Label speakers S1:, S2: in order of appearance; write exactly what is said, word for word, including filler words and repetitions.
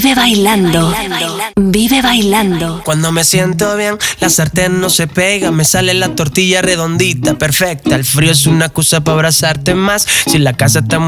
S1: Vive bailando. Vive bailando.
S2: Cuando me siento bien, la sartén no se pega. Me sale la tortilla redondita, perfecta. El frío es una excusa para abrazarte más. Si la casa está muy